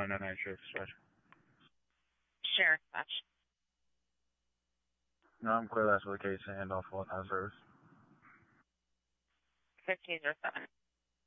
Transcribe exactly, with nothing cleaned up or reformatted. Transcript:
on a night shift stretch. Sure, Dispatch. No, I'm clear. That's for the case and off full time service. fifteen or seven.